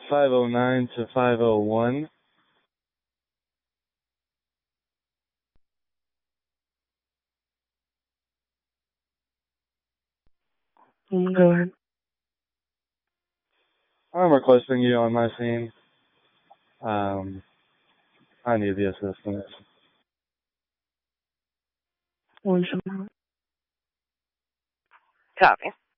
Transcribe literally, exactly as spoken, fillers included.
five oh nine to five oh one. Go ahead. I'm requesting you on my scene. Um, I need the assistance. One second. Copy.